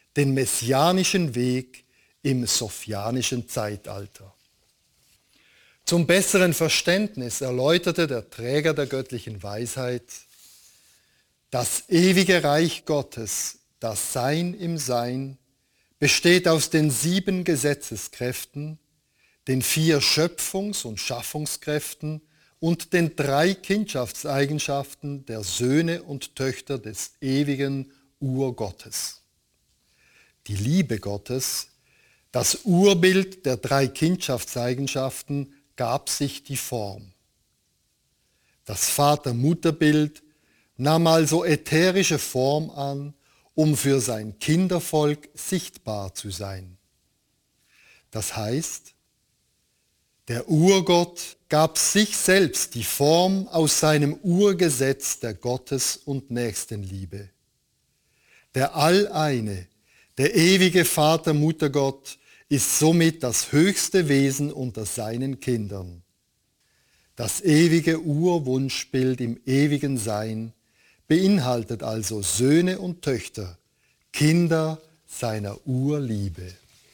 den messianischen Weg im sophianischen Zeitalter. Zum besseren Verständnis erläuterte der Träger der göttlichen Weisheit: Das ewige Reich Gottes, das Sein im Sein, besteht aus den 7 Gesetzeskräften, den 4 Schöpfungs- und Schaffungskräften und den 3 Kindschaftseigenschaften der Söhne und Töchter des ewigen Urgottes. Die Liebe Gottes, das Urbild der 3 Kindschaftseigenschaften, gab sich die Form. Das Vater-Mutter-Bild nahm also ätherische Form an, um für sein Kindervolk sichtbar zu sein. Das heißt, der Urgott gab sich selbst die Form aus seinem Urgesetz der Gottes- und Nächstenliebe. Der Alleine, der ewige Vater-Mutter-Gott ist somit das höchste Wesen unter seinen Kindern. Das ewige Urwunschbild im ewigen Sein beinhaltet also Söhne und Töchter, Kinder seiner Urliebe.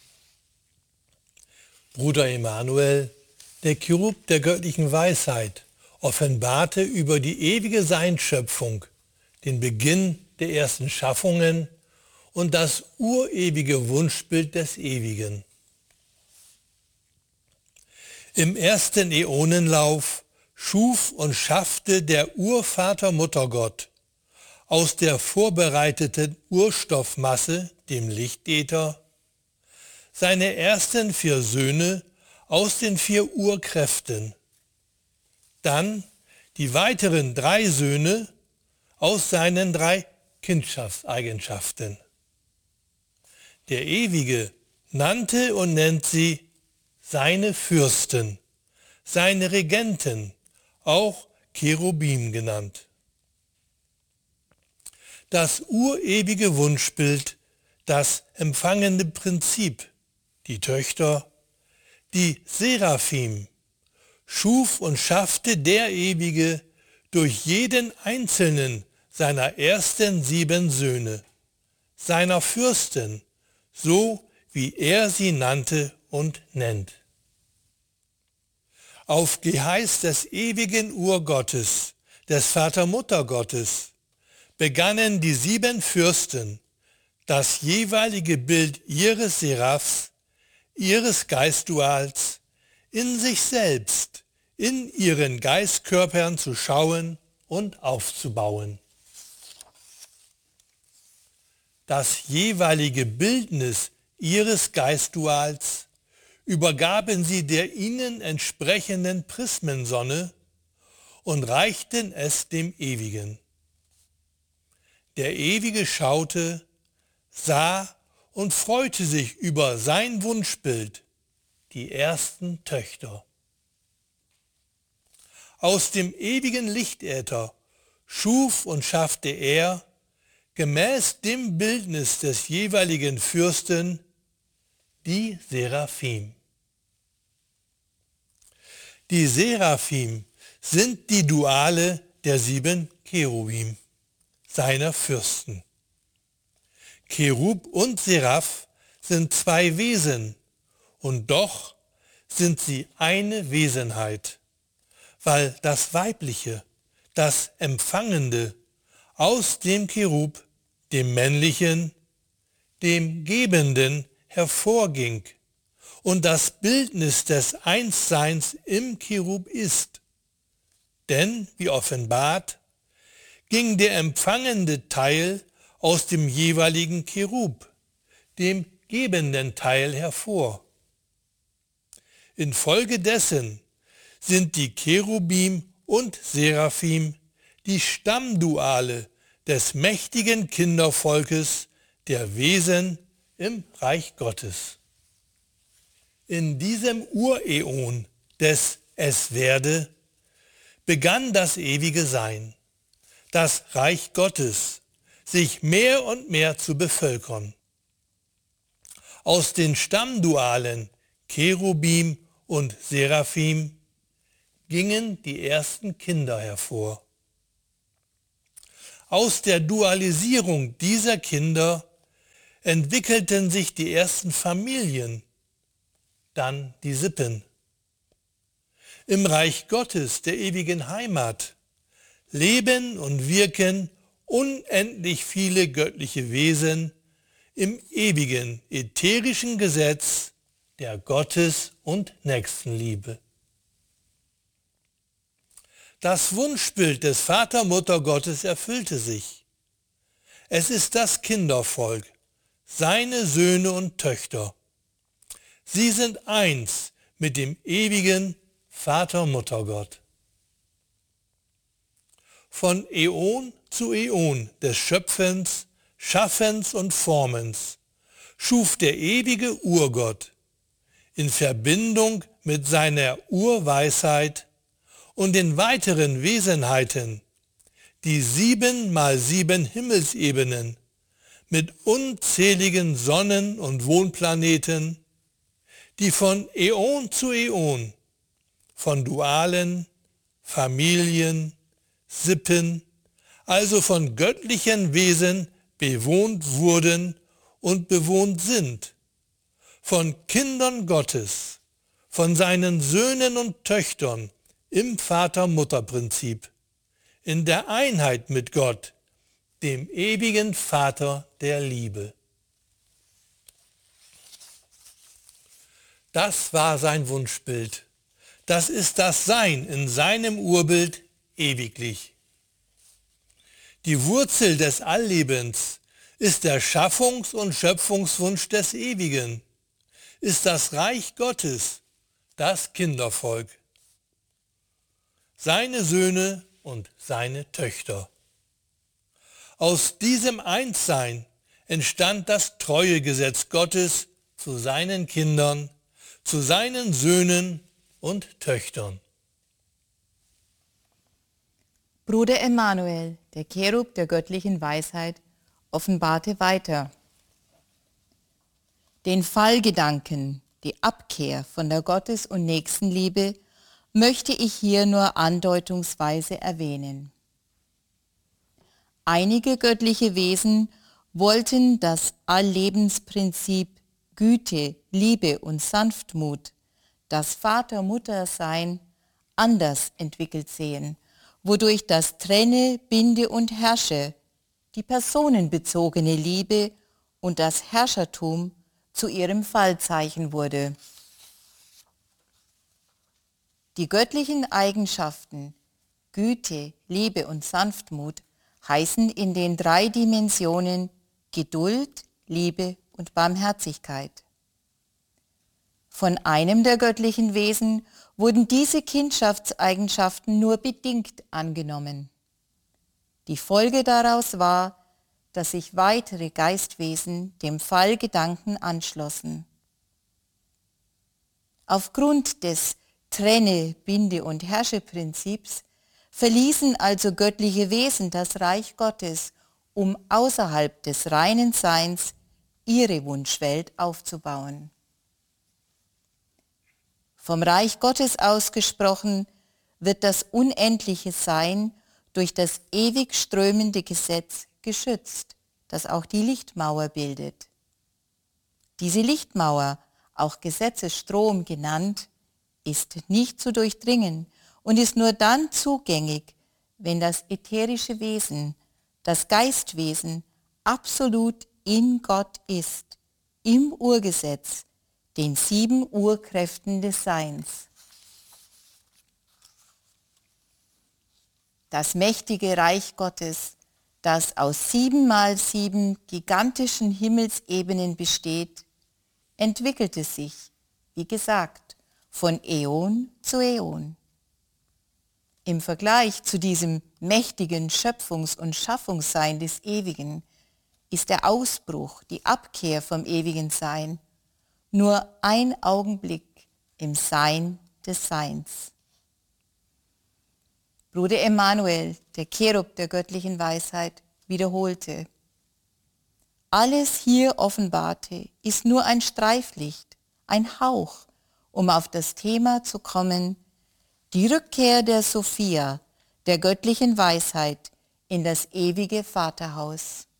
Bruder Emanuel, der Cherub der göttlichen Weisheit, offenbarte über die ewige Seinsschöpfung, den Beginn der ersten Schaffungen und das urewige Wunschbild des Ewigen. Im ersten Äonenlauf schuf und schaffte der Urvater Muttergott aus der vorbereiteten Urstoffmasse, dem Lichtäther, seine ersten 4 Söhne aus den 4 Urkräften, dann die weiteren 3 Söhne aus seinen 3 Kindschaftseigenschaften. Der Ewige nannte und nennt sie seine Fürsten, seine Regenten, auch Cherubim genannt. Das urewige Wunschbild, das empfangende Prinzip, die Töchter, die Seraphim, schuf und schaffte der Ewige durch jeden einzelnen seiner ersten 7 Söhne, seiner Fürsten, so wie er sie nannte und nennt. Auf Geheiß des ewigen Urgottes, des Vater-Mutter-Gottes, begannen die 7 Fürsten, das jeweilige Bild ihres Seraphs, ihres Geistduals, in sich selbst, in ihren Geistkörpern zu schauen und aufzubauen. Das jeweilige Bildnis ihres Geistduals übergaben sie der ihnen entsprechenden Prismensonne und reichten es dem Ewigen. Der Ewige schaute, sah und freute sich über sein Wunschbild, die ersten Töchter. Aus dem ewigen Lichtäther schuf und schaffte er, gemäß dem Bildnis des jeweiligen Fürsten, die Seraphim. Die Seraphim sind die Duale der 7 Cherubim, seiner Fürsten. Cherub und Seraph sind 2 Wesen, und doch sind sie eine Wesenheit, weil das Weibliche, das Empfangende, aus dem Cherub, dem Männlichen, dem Gebenden, hervorging und das Bildnis des Einsseins im Cherub ist. Denn, wie offenbart, ging der empfangende Teil aus dem jeweiligen Cherub, dem gebenden Teil, hervor. Infolgedessen sind die Cherubim und Seraphim die Stammduale des mächtigen Kindervolkes der Wesen im Reich Gottes. In diesem Uräon des Es-Werde begann das ewige Sein, das Reich Gottes, sich mehr und mehr zu bevölkern. Aus den Stammdualen Cherubim und Seraphim gingen die ersten Kinder hervor. Aus der Dualisierung dieser Kinder entwickelten sich die ersten Familien, dann die Sippen. Im Reich Gottes, der ewigen Heimat, leben und wirken unendlich viele göttliche Wesen im ewigen, ätherischen Gesetz der Gottes- und Nächstenliebe. Das Wunschbild des Vater-Mutter-Gottes erfüllte sich. Es ist das Kindervolk, seine Söhne und Töchter. Sie sind eins mit dem ewigen Vater-Mutter-Gott. Von Äon zu Äon des Schöpfens, Schaffens und Formens schuf der ewige Urgott in Verbindung mit seiner Urweisheit und den weiteren Wesenheiten die 7x7 Himmelsebenen mit unzähligen Sonnen und Wohnplaneten, die von Äon zu Äon, von Dualen, Familien, Sippen, also von göttlichen Wesen bewohnt wurden und bewohnt sind, von Kindern Gottes, von seinen Söhnen und Töchtern im Vater-Mutter-Prinzip, in der Einheit mit Gott, dem ewigen Vater der Liebe. Das war sein Wunschbild. Das ist das Sein in seinem Urbild ewiglich. Die Wurzel des Alllebens ist der Schaffungs- und Schöpfungswunsch des Ewigen, ist das Reich Gottes, das Kindervolk, seine Söhne und seine Töchter. Aus diesem Einssein entstand das Treuegesetz Gottes zu seinen Kindern, zu seinen Söhnen und Töchtern. Bruder Emanuel, der Cherub der göttlichen Weisheit, offenbarte weiter. Den Fallgedanken, die Abkehr von der Gottes- und Nächstenliebe, möchte ich hier nur andeutungsweise erwähnen. Einige göttliche Wesen wollten das Alllebensprinzip Güte, Liebe und Sanftmut, das Vater-Mutter-Sein, anders entwickelt sehen, wodurch das Trenne, Binde und Herrsche, die personenbezogene Liebe und das Herrschertum zu ihrem Fallzeichen wurde. Die göttlichen Eigenschaften Güte, Liebe und Sanftmut heißen in den 3 Dimensionen Geduld, Liebe und Barmherzigkeit. Von einem der göttlichen Wesen wurden diese Kindschaftseigenschaften nur bedingt angenommen. Die Folge daraus war, dass sich weitere Geistwesen dem Fallgedanken anschlossen. Aufgrund des Trenne-, Binde- und Herrsche-Prinzips verließen also göttliche Wesen das Reich Gottes, um außerhalb des reinen Seins ihre Wunschwelt aufzubauen. Vom Reich Gottes ausgesprochen wird das unendliche Sein durch das ewig strömende Gesetz geschützt, das auch die Lichtmauer bildet. Diese Lichtmauer, auch Gesetzesstrom genannt, ist nicht zu durchdringen und ist nur dann zugänglich, wenn das ätherische Wesen, das Geistwesen, absolut in Gott ist, im Urgesetz, den 7 Urkräften des Seins. Das mächtige Reich Gottes, das aus 7x7 gigantischen Himmelsebenen besteht, entwickelte sich, wie gesagt, von Äon zu Äon. Im Vergleich zu diesem mächtigen Schöpfungs- und Schaffungssein des Ewigen ist der Ausbruch, die Abkehr vom ewigen Sein, nur ein Augenblick im Sein des Seins. Bruder Emanuel, der Cherub der göttlichen Weisheit, wiederholte: Alles hier Offenbarte ist nur ein Streiflicht, ein Hauch, um auf das Thema zu kommen, die Rückkehr der Sophia, der göttlichen Weisheit, in das ewige Vaterhaus.